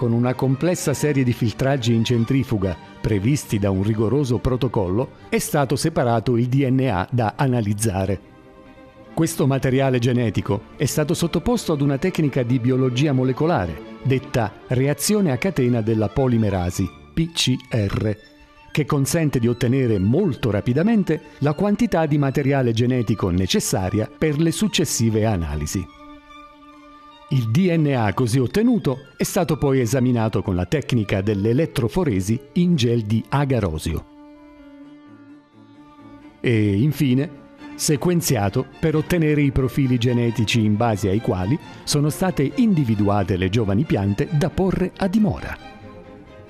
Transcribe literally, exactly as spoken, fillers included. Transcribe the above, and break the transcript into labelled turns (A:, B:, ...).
A: con una complessa serie di filtraggi in centrifuga previsti da un rigoroso protocollo, è stato separato il D N A da analizzare. Questo materiale genetico è stato sottoposto ad una tecnica di biologia molecolare, detta reazione a catena della polimerasi, P C R, che consente di ottenere molto rapidamente la quantità di materiale genetico necessaria per le successive analisi. Il D N A così ottenuto è stato poi esaminato con la tecnica dell'elettroforesi in gel di agarosio. E infine, sequenziato per ottenere i profili genetici in base ai quali sono state individuate le giovani piante da porre a dimora.